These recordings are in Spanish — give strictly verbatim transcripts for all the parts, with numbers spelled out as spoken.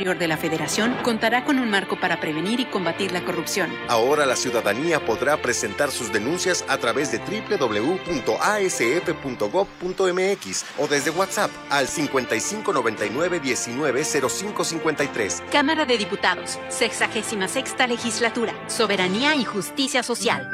Superior de la Federación contará con un marco para prevenir y combatir la corrupción. Ahora la ciudadanía podrá presentar sus denuncias a través de doble u doble u doble u punto a s f punto gob punto m x o desde WhatsApp al cincuenta y cinco noventa y nueve diecinueve cero cinco cincuenta y tres. Cámara de Diputados, sexagésima sexta Legislatura, Soberanía y Justicia Social.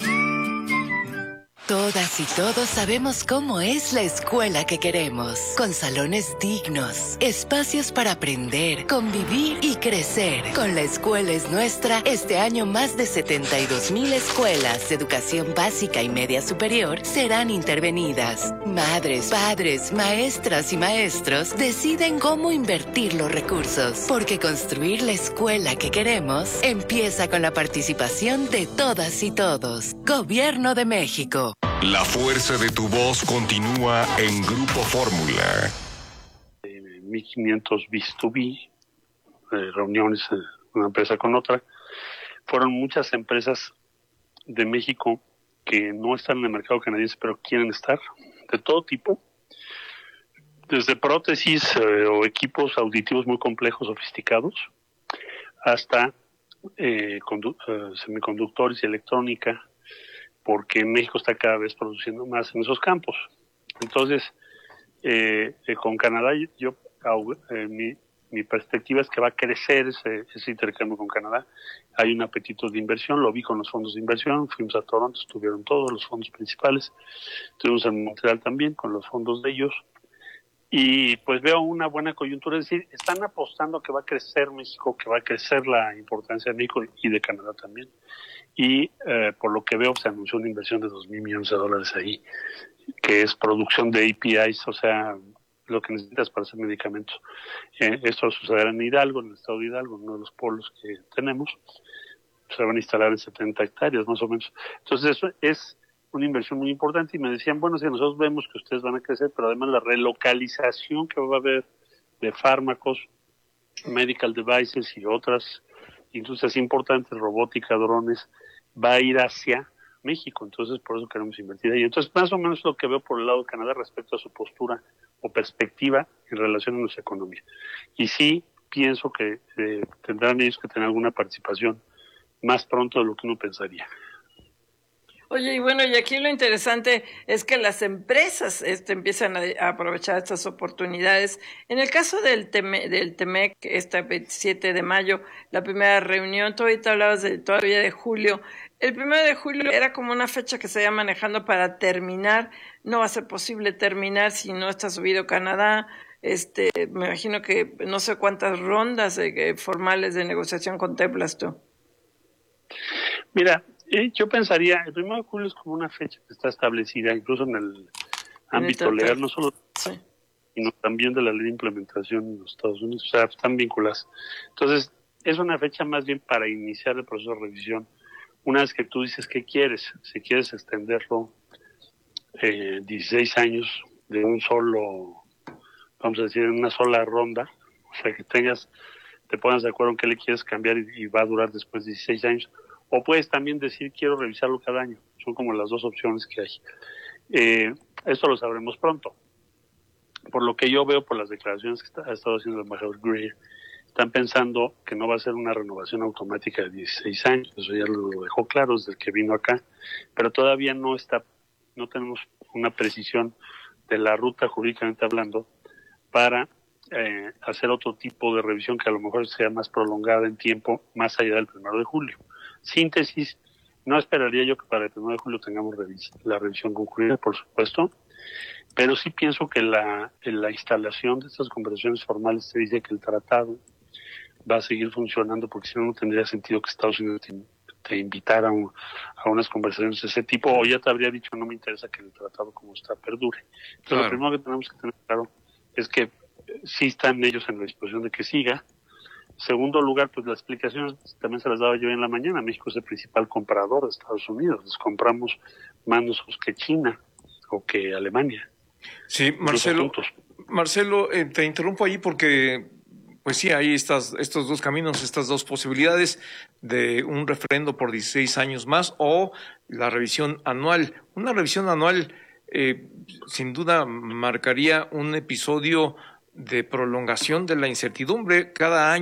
Todas y todos sabemos cómo es la escuela que queremos, con salones dignos, espacios para aprender, convivir y crecer. Con La Escuela es Nuestra, este año más de setenta y dos mil escuelas de educación básica y media superior serán intervenidas. Madres, padres, maestras y maestros deciden cómo invertir los recursos, porque construir la escuela que queremos empieza con la participación de todas y todos. Gobierno de México. La fuerza de tu voz continúa en Grupo Fórmula. Eh, mil quinientos B dos B, eh, reuniones eh, una empresa con otra. Fueron muchas empresas de México que no están en el mercado canadiense, pero quieren estar, de todo tipo. Desde prótesis eh, o equipos auditivos muy complejos, sofisticados, hasta eh, condu- eh, semiconductores y electrónica, porque México está cada vez produciendo más en esos campos. Entonces, eh, eh, con Canadá, yo eh, mi, mi perspectiva es que va a crecer ese, ese intercambio con Canadá. Hay un apetito de inversión, lo vi con los fondos de inversión, fuimos a Toronto, estuvieron todos los fondos principales, estuvimos en Montreal también con los fondos de ellos, y pues veo una buena coyuntura, es decir, están apostando a que va a crecer México, que va a crecer la importancia de México y de Canadá también. Y eh, por lo que veo se anunció una inversión de dos mil millones de dólares ahí, que es producción de A P Is, o sea, lo que necesitas para hacer medicamentos. Eh, esto sucederá en Hidalgo, en el estado de Hidalgo, en uno de los polos que tenemos. Se van a instalar en setenta hectáreas más o menos. Entonces eso es una inversión muy importante, y me decían, bueno, si nosotros vemos que ustedes van a crecer, pero además la relocalización que va a haber de fármacos, medical devices y otras industrias importantes, robótica, drones, va a ir hacia México. Entonces por eso queremos invertir ahí. Entonces más o menos lo que veo por el lado de Canadá respecto a su postura o perspectiva en relación a nuestra economía. Y sí pienso que eh, tendrán ellos que tener alguna participación más pronto de lo que uno pensaría. Oye, y bueno, y aquí lo interesante es que las empresas este, empiezan a, a aprovechar estas oportunidades. En el caso del, Teme, del TEMEC, este veintisiete de mayo, la primera reunión, tú ahorita hablabas de, todavía de julio. El primero de julio era como una fecha que se iba manejando para terminar. No va a ser posible terminar si no está subido Canadá. Este, me imagino que no sé cuántas rondas de, de, formales de negociación contemplas tú. Mira, Eh, yo pensaría, el primero de julio es como una fecha que está establecida, incluso en el ámbito en el legal, no solo, sí, sino también de la ley de implementación en los Estados Unidos, o sea, están vinculadas. Entonces, es una fecha más bien para iniciar el proceso de revisión. Una vez que tú dices qué quieres, si quieres extenderlo eh, dieciséis años de un solo, vamos a decir, en una sola ronda, o sea, que tengas, te pongas de acuerdo en qué le quieres cambiar y, y va a durar después de dieciséis años. O puedes también decir, quiero revisarlo cada año. Son como las dos opciones que hay. Eh, esto lo sabremos pronto. Por lo que yo veo por las declaraciones que está, ha estado haciendo el embajador Greer, están pensando que no va a ser una renovación automática de dieciséis años. Eso ya lo dejó claro desde que vino acá. Pero todavía no está, no tenemos una precisión de la ruta jurídicamente hablando para eh, hacer otro tipo de revisión que a lo mejor sea más prolongada en tiempo, más allá del primero de julio. Síntesis, no esperaría yo que para el primero de julio tengamos revis- la revisión concluida, por supuesto, pero sí pienso que la, la instalación de estas conversaciones formales te dice que el tratado va a seguir funcionando, porque si no, no tendría sentido que Estados Unidos te, te invitara a, un, a unas conversaciones de ese tipo, o ya te habría dicho, no me interesa que el tratado como está perdure. Entonces, claro, lo primero que tenemos que tener claro es que sí están ellos en la disposición de que siga. Segundo lugar, pues las explicaciones también se las daba yo en la mañana. México es el principal comprador de Estados Unidos. Les compramos más nosotros que China o que Alemania. Sí, Marcelo, Marcelo, eh, te interrumpo ahí porque, pues sí, hay estas, estos dos caminos, estas dos posibilidades de un referendo por dieciséis años más o la revisión anual. Una revisión anual, eh, sin duda, marcaría un episodio de prolongación de la incertidumbre cada año.